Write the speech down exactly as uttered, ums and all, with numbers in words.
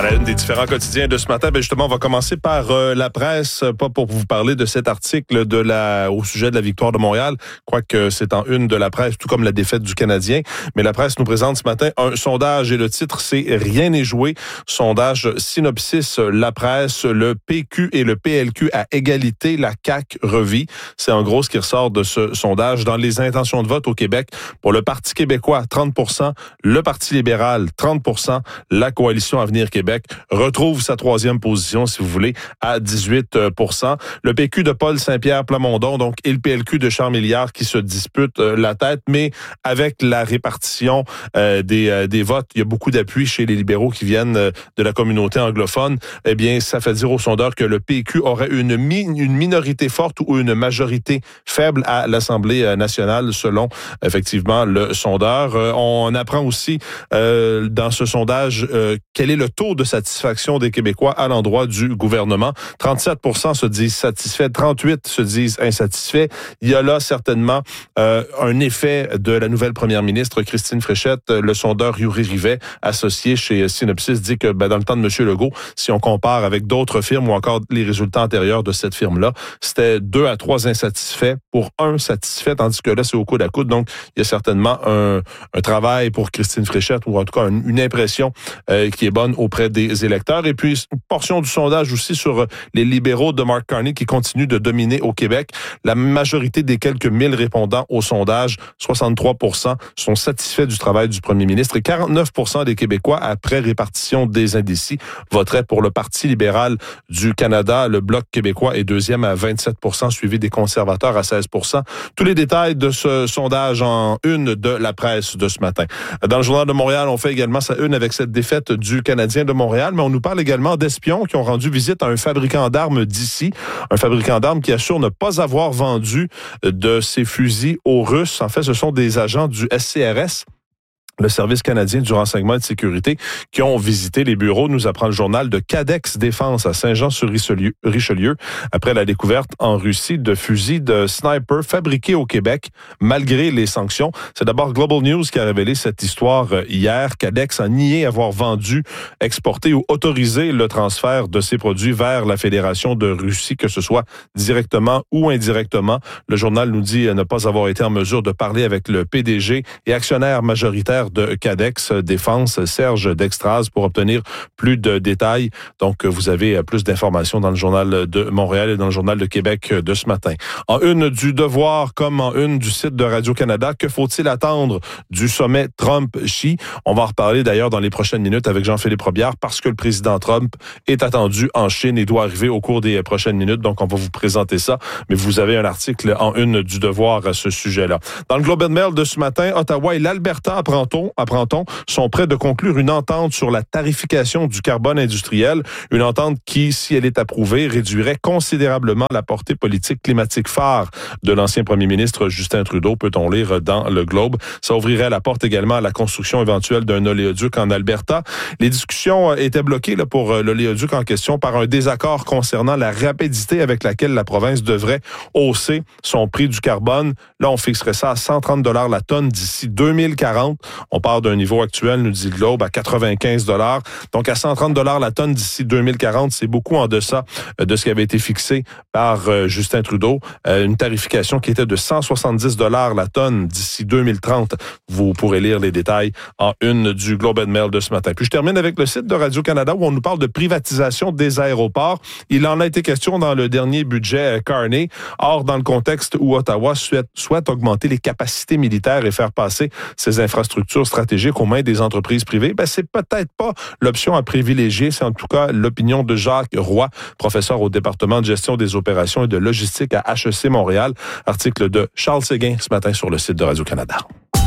À la une des différents quotidiens de ce matin, ben justement, on va commencer par euh, la presse, pas pour vous parler de cet article de la au sujet de la victoire de Montréal, quoique c'est en une de la presse, tout comme la défaite du Canadien. Mais la presse nous présente ce matin un sondage et le titre, c'est « Rien n'est joué ». Sondage Synopsis, la presse, le P Q et le P L Q à égalité, la C A Q revit. C'est en gros ce qui ressort de ce sondage. Dans les intentions de vote au Québec, pour le Parti québécois, trente pour cent, le Parti libéral, trente pour cent, la Coalition Avenir Québec retrouve sa troisième position, si vous voulez, à dix-huit pour cent. Le P Q de Paul Saint-Pierre Plamondon, donc, et le P L Q de Charles Milliard qui se disputent euh, la tête, mais avec la répartition euh, des, euh, des votes, il y a beaucoup d'appui chez les libéraux qui viennent euh, de la communauté anglophone. Eh bien, ça fait dire aux sondeurs que le P Q aurait une, mi- une minorité forte ou une majorité faible à l'Assemblée nationale, selon, effectivement, le sondeur. Euh, on apprend aussi, euh, dans ce sondage, euh, quel est le taux de satisfaction des Québécois à l'endroit du gouvernement. trente-sept pour cent se disent satisfaits, trente-huit se disent insatisfaits. Il y a là certainement euh, un effet de la nouvelle première ministre Christine Fréchette. Le sondeur Yuri Rivet, associé chez Synopsis, dit que ben, dans le temps de M. Legault, si on compare avec d'autres firmes ou encore les résultats antérieurs de cette firme-là, c'était deux à trois insatisfaits pour un satisfait, tandis que là, c'est au coude à coude. Donc, il y a certainement un, un travail pour Christine Fréchette, ou en tout cas une, une impression euh, qui est bonne auprès des électeurs. Et puis, une portion du sondage aussi sur les libéraux de Mark Carney qui continuent de dominer au Québec. La majorité des quelques mille répondants au sondage, soixante-trois pour cent, sont satisfaits du travail du premier ministre et quarante-neuf pour cent des Québécois, après répartition des indécis, voteraient pour le Parti libéral du Canada. Le Bloc québécois est deuxième à vingt-sept pour cent, suivi des conservateurs à seize pour cent. Tous les détails de ce sondage en une de la presse de ce matin. Dans le Journal de Montréal, on fait également sa une avec cette défaite du Canadien de Montréal, mais on nous parle également d'espions qui ont rendu visite à un fabricant d'armes d'ici, un fabricant d'armes qui assure ne pas avoir vendu de ses fusils aux Russes. En fait, ce sont des agents du S C R S, le Service canadien du renseignement et de sécurité, qui ont visité les bureaux, nous apprend le journal, de Cadex Défense à Saint-Jean-sur-Richelieu, Richelieu, après la découverte en Russie de fusils de sniper fabriqués au Québec, malgré les sanctions. C'est d'abord Global News qui a révélé cette histoire hier. Cadex a nié avoir vendu, exporté ou autorisé le transfert de ces produits vers la Fédération de Russie, que ce soit directement ou indirectement. Le journal nous dit ne pas avoir été en mesure de parler avec le P D G et actionnaire majoritaire de Cadex Défense, Serge Dextraz, pour obtenir plus de détails. Donc, vous avez plus d'informations dans le Journal de Montréal et dans le Journal de Québec de ce matin. En une du Devoir, comme en une du site de Radio-Canada, que faut-il attendre du sommet Trump-Xi? On va en reparler d'ailleurs dans les prochaines minutes avec Jean-Philippe Robillard, parce que le président Trump est attendu en Chine et doit arriver au cours des prochaines minutes. Donc, on va vous présenter ça. Mais vous avez un article en une du Devoir à ce sujet-là. Dans le Globe and Mail de ce matin, Ottawa et l'Alberta, apprend-on, apprend-on, sont prêts de conclure une entente sur la tarification du carbone industriel. Une entente qui, si elle est approuvée, réduirait considérablement la portée politique climatique phare de l'ancien premier ministre Justin Trudeau, peut-on lire dans le Globe. Ça ouvrirait la porte également à la construction éventuelle d'un oléoduc en Alberta. Les discussions étaient bloquées là, pour l'oléoduc en question par un désaccord concernant la rapidité avec laquelle la province devrait hausser son prix du carbone. Là, on fixerait ça à cent trente dollars la tonne d'ici deux mille quarante. On part d'un niveau actuel, nous dit le Globe, à quatre-vingt-quinze dollars. Donc, à cent trente dollars la tonne d'ici deux mille quarante, c'est beaucoup en deçà de ce qui avait été fixé par euh, Justin Trudeau. Euh, une tarification qui était de cent soixante-dix dollars la tonne d'ici deux mille trente. Vous pourrez lire les détails en une du Globe and Mail de ce matin. Puis, je termine avec le site de Radio-Canada où on nous parle de privatisation des aéroports. Il en a été question dans le dernier budget Carney. Or, dans le contexte où Ottawa souhaite, souhaite augmenter les capacités militaires et faire passer ses infrastructures stratégiques aux mains des entreprises privées, ben c'est peut-être pas l'option à privilégier. C'est en tout cas l'opinion de Jacques Roy, professeur au département de gestion des opérations et de logistique à H E C Montréal. Article de Charles Séguin ce matin sur le site de Radio-Canada.